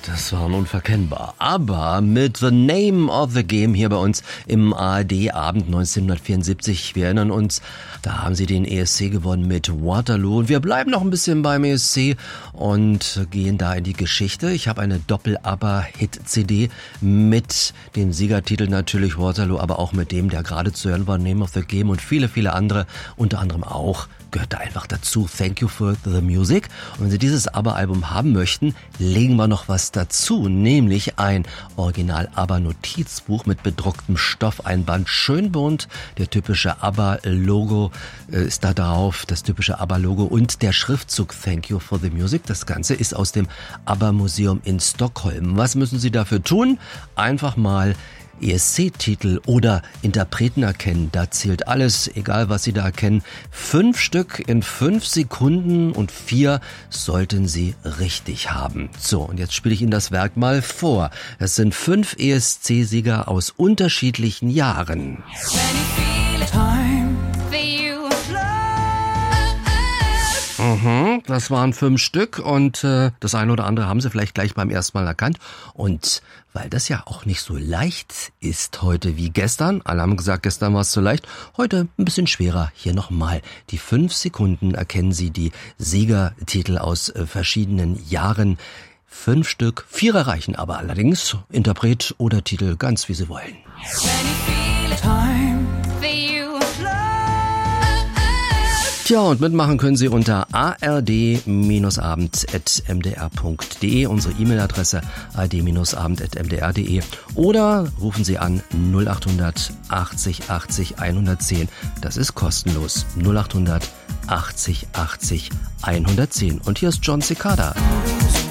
Das war unverkennbar. Aber mit The Name of the Game hier bei uns im ARD-Abend 1974. Wir erinnern uns, da haben sie den ESC gewonnen mit Waterloo. Und wir bleiben noch ein bisschen beim ESC und gehen da in die Geschichte. Ich habe eine Doppel-ABBA-Hit-CD mit dem Siegertitel natürlich Waterloo, aber auch mit dem, der gerade zu hören war, Name of the Game und viele, viele andere, unter anderem auch, gehört da einfach dazu, Thank You for the Music. Und wenn Sie dieses ABBA-Album haben möchten, legen wir noch was dazu, nämlich ein Original-ABBA-Notizbuch mit bedrucktem Stoffeinband, schön bunt, der typische ABBA-Logo ist da drauf, das typische ABBA-Logo und der Schriftzug Thank You for the Music. Das Ganze ist aus dem ABBA-Museum in Stockholm. Was müssen Sie dafür tun? Einfach mal ESC-Titel oder Interpreten erkennen, da zählt alles, egal was Sie da erkennen. 5 Stück in 5 Sekunden und 4 sollten Sie richtig haben. So, und jetzt spiele ich Ihnen das Werk mal vor. Es sind 5 ESC-Sieger aus unterschiedlichen Jahren. Das waren 5 Stück und das eine oder andere haben Sie vielleicht gleich beim ersten Mal erkannt. Und weil das ja auch nicht so leicht ist heute wie gestern, alle haben gesagt, gestern war es so leicht, heute ein bisschen schwerer. Hier nochmal die 5 Sekunden erkennen Sie die Siegertitel aus verschiedenen Jahren. 5 Stück, 4 reichen aber allerdings, Interpret oder Titel, ganz wie Sie wollen. Tja, und mitmachen können Sie unter ard-abend@mdr.de, unsere E-Mail-Adresse ard-abend@mdr.de, oder rufen Sie an 0800 80 80 110. Das ist kostenlos. 0800 80 80 110. Und hier ist John Cicada.